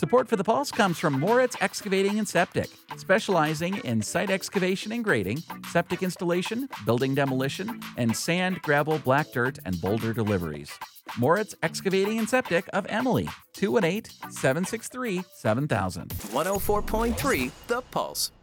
Support for the Pulse comes from Moritz Excavating and Septic, specializing in site excavation and grading, septic installation, building demolition, and sand, gravel, black dirt, and boulder deliveries. Moritz Excavating and Septic of Emily, 218-763-7000. 104.3 The Pulse.